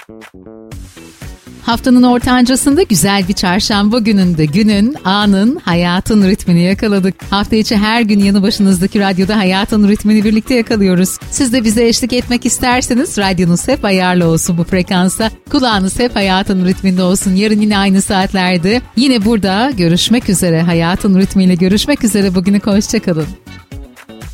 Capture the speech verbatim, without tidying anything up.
Haftanın ortancasında güzel bir çarşamba gününde günün, anın, hayatın ritmini yakaladık. Hafta içi her gün yanı başınızdaki radyoda hayatın ritmini birlikte yakalıyoruz. Siz de bize eşlik etmek isterseniz radyonuz hep ayarlı olsun bu frekansa. Kulağınız hep hayatın ritminde olsun. Yarın yine aynı saatlerde yine burada görüşmek üzere. Hayatın ritmiyle görüşmek üzere. Bugünü hoşça kalın.